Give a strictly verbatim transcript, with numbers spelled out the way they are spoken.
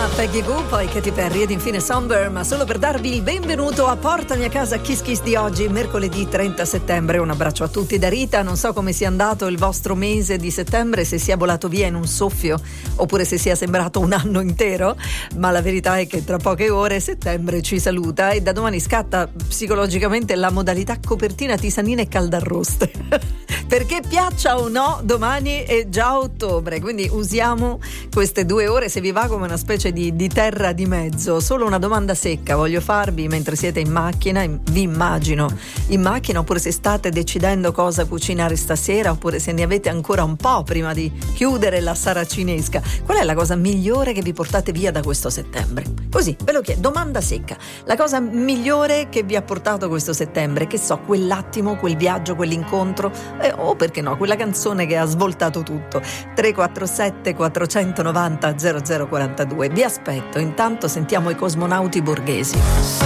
Peggy Goo, poi Katy Perry ed infine Somber, ma solo per darvi il benvenuto a Portami a casa Kiss Kiss di oggi, mercoledì trenta settembre. Un abbraccio a tutti da Rita. Non so come sia andato il vostro mese di settembre, se sia volato via in un soffio oppure se sia sembrato un anno intero, ma la verità è che tra poche ore settembre ci saluta e da domani scatta psicologicamente la modalità copertina tisanina e caldarroste. Perché piaccia o no, domani è già ottobre, quindi usiamo queste due ore, se vi va, come una specie di, di terra di mezzo. Solo una domanda secca voglio farvi mentre siete in macchina, vi immagino in macchina, oppure se state decidendo cosa cucinare stasera, oppure se ne avete ancora un po' prima di chiudere la saracinesca. Qual è la cosa migliore che vi portate via da questo settembre? Così, ve lo chiedo, domanda secca. La cosa migliore che vi ha portato questo settembre, che so, quell'attimo, quel viaggio, quell'incontro, eh, o perché no, quella canzone che ha svoltato tutto. Tre quattro sette quattro nove zero zero zero quattro due. Vi aspetto, intanto sentiamo i Cosmonauti Borghesi.